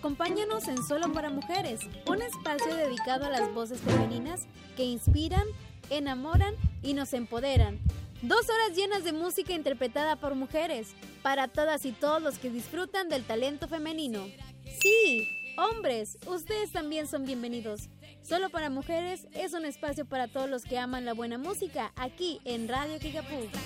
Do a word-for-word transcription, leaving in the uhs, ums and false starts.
Acompáñanos en Solo para Mujeres, un espacio dedicado a las voces femeninas que inspiran, enamoran y nos empoderan. Dos horas llenas de música interpretada por mujeres, para todas y todos los que disfrutan del talento femenino. Sí, hombres, ustedes también son bienvenidos. Solo para Mujeres es un espacio para todos los que aman la buena música, aquí en Radio Kickapoo.